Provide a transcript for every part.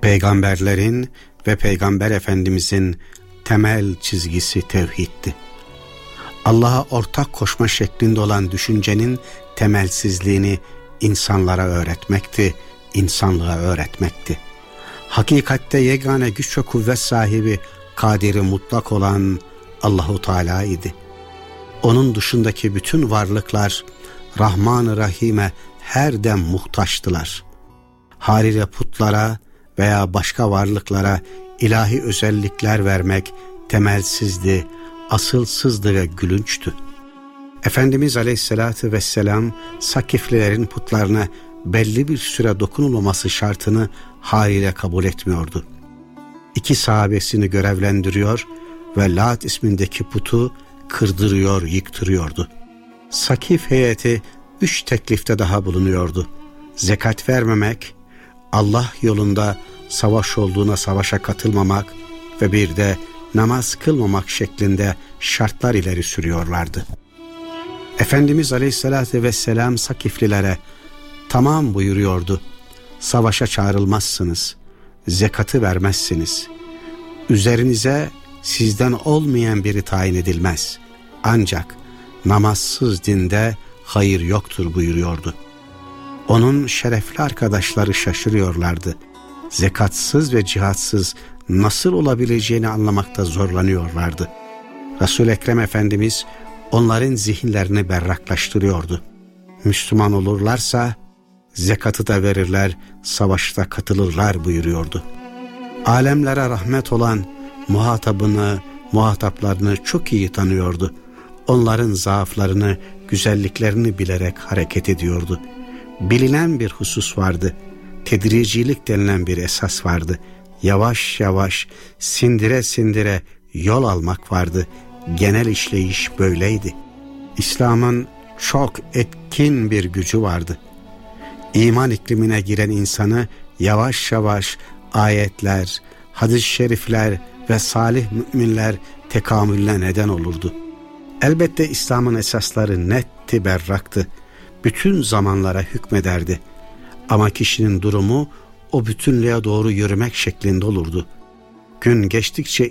Peygamberlerin ve Peygamber Efendimizin temel çizgisi tevhiddi. Allah'a ortak koşma şeklinde olan düşüncenin temelsizliğini insanlara öğretmekti, insanlığa öğretmekti. Hakikatte yegane güç ve kuvvet sahibi, kadiri mutlak olan Allahu Teala idi. Onun dışındaki bütün varlıklar Rahman-ı Rahim'e her dem muhtaçtılar. Haliyle putlara veya başka varlıklara ilahi özellikler vermek temelsizdi, asılsızdı ve gülünçtü. Efendimiz Aleyhisselatü Vesselam Sakiflilerin putlarına belli bir süre dokunulmaması şartını haliyle kabul etmiyordu. 2 sahabesini görevlendiriyor ve Lat ismindeki putu kırdırıyor, yıktırıyordu. Sakif heyeti 3 teklifte daha bulunuyordu. Zekat vermemek, Allah yolunda savaş olduğuna savaşa katılmamak ve bir de namaz kılmamak şeklinde şartlar ileri sürüyorlardı. Efendimiz Aleyhisselatü Vesselam Sakiflilere tamam buyuruyordu. Savaşa çağrılmazsınız, zekatı vermezsiniz. Üzerinize sizden olmayan biri tayin edilmez. Ancak namazsız dinde hayır yoktur buyuruyordu. Onun şerefli arkadaşları şaşırıyorlardı. Zekatsız ve cihatsız nasıl olabileceğini anlamakta zorlanıyorlardı. Resul-i Ekrem Efendimiz onların zihinlerini berraklaştırıyordu. Müslüman olurlarsa zekatı da verirler, savaşta katılırlar buyuruyordu. Alemlere rahmet olan muhataplarını çok iyi tanıyordu. Onların zaaflarını, güzelliklerini bilerek hareket ediyordu. Bilinen bir husus vardı. Tedricilik denilen bir esas vardı. Yavaş yavaş, sindire sindire yol almak vardı. Genel işleyiş böyleydi. İslam'ın çok etkin bir gücü vardı. İman iklimine giren insanı yavaş yavaş ayetler, hadis-i şerifler ve salih müminler tekamülüne neden olurdu. Elbette İslam'ın esasları netti, berraktı. Bütün zamanlara hükmederdi. Ama kişinin durumu o bütünlüğe doğru yürümek şeklinde olurdu. Gün geçtikçe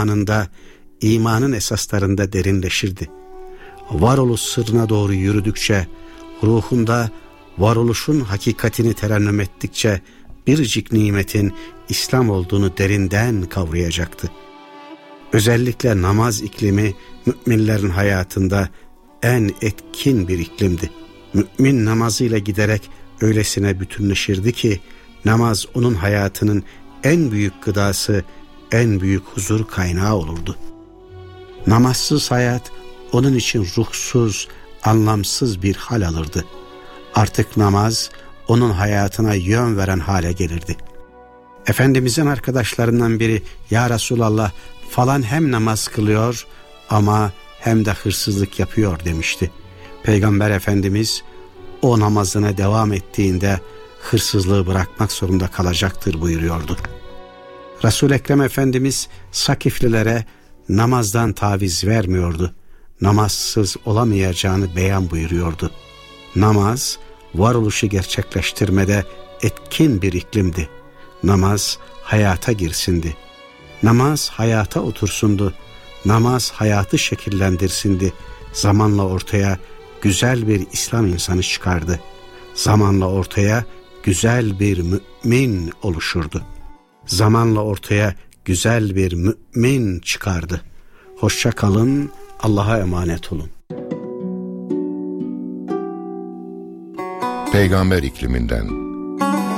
imanın esaslarında derinleşirdi. Varoluş sırrına doğru yürüdükçe, ruhunda varoluşun hakikatini terennüm ettikçe biricik nimetin İslam olduğunu derinden kavrayacaktı. Özellikle namaz iklimi müminlerin hayatında en etkin bir iklimdi. Mümin namazıyla giderek öylesine bütünleşirdi ki namaz onun hayatının en büyük gıdası, en büyük huzur kaynağı olurdu. Namazsız hayat onun için ruhsuz, anlamsız bir hal alırdı. Artık namaz onun hayatına yön veren hale gelirdi. Efendimizin arkadaşlarından biri, "Ya Resulallah, falan hem namaz kılıyor ama hem de hırsızlık yapıyor" demişti. Peygamber Efendimiz o namazına devam ettiğinde hırsızlığı bırakmak zorunda kalacaktır buyuruyordu. Resul-i Ekrem Efendimiz Sakiflilere namazdan taviz vermiyordu. Namazsız olamayacağını beyan buyuruyordu. Namaz varoluşu gerçekleştirmede etkin bir iklimdi. Namaz hayata girsindi. Namaz hayata otursundu. Namaz hayatı şekillendirsindi. Zamanla ortaya güzel bir İslam insanı çıkardı. Zamanla ortaya güzel bir mümin oluşurdu. Zamanla ortaya güzel bir mümin çıkardı. Hoşça kalın, Allah'a emanet olun. Peygamber ikliminden